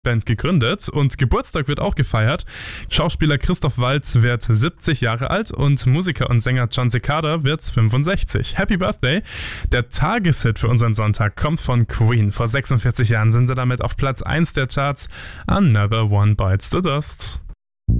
Band gegründet und Geburtstag wird auch gefeiert. Schauspieler Christoph Waltz wird 70 Jahre alt und Musiker und Sänger John Cicada wird 65. Happy Birthday! Der Tageshit für unseren Sonntag kommt von Queen. Vor 46 Jahren sind sie damit auf Platz 1 der Charts. Another One Bites the Dust.